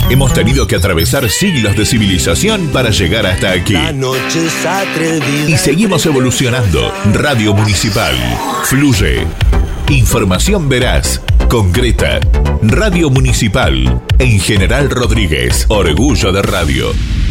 Hemos tenido que atravesar siglos de civilización para llegar hasta aquí. La noche es atrevida. Y seguimos evolucionando. Radio Municipal. Fluye. Información veraz, concreta. Radio Municipal. En General Rodríguez. Orgullo de radio.